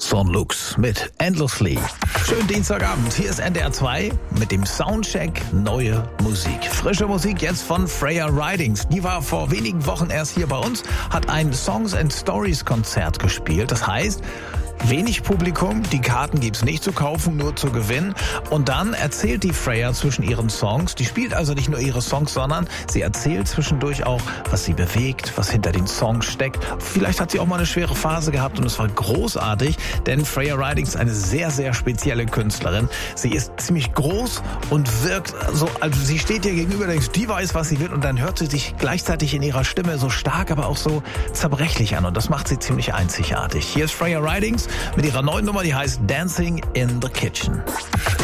Son Lux mit Endlessly. Schönen Dienstagabend, hier ist NDR 2 mit dem Soundcheck Neue Musik. Frische Musik jetzt von Freya Ridings. Die war vor wenigen Wochen erst hier bei uns, hat ein Songs and Stories Konzert gespielt. Das heißt, wenig Publikum, die Karten gibt's nicht zu kaufen, nur zu gewinnen. Und dann erzählt die Freya zwischen ihren Songs, die spielt also nicht nur ihre Songs, sondern sie erzählt zwischendurch auch, was sie bewegt, was hinter den Songs steckt. Vielleicht hat sie auch mal eine schwere Phase gehabt und es war großartig, denn Freya Ridings ist eine sehr, sehr spezielle Künstlerin. Sie ist ziemlich groß und wirkt so, also sie steht dir gegenüber, denkst, die weiß, was sie will, und dann hört sie sich gleichzeitig in ihrer Stimme so stark, aber auch so zerbrechlich an, und das macht sie ziemlich einzigartig. Hier ist Freya Ridings mit ihrer neuen Nummer, die heißt Dancing in the Kitchen.